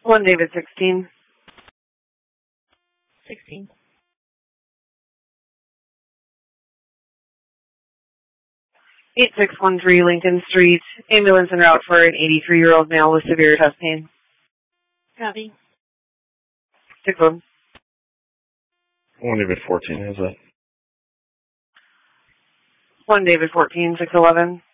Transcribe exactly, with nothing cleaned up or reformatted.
one David sixteen. sixteen. eight six one three Lincoln Street. Ambulance en route for an eighty-three-year-old male with severe chest pain. Copy. Six one. one David fourteen, how's that? one David fourteen, six eleven.